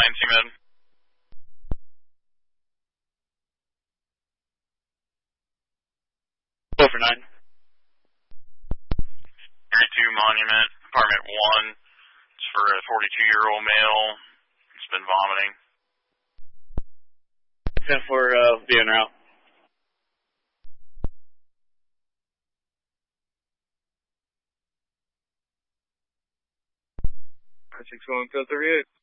T-Med. Go for 9. 32 Monument, apartment 1. It's for a 42-year-old male. It's been vomiting. 10-4, be en route. 6-1, code 38.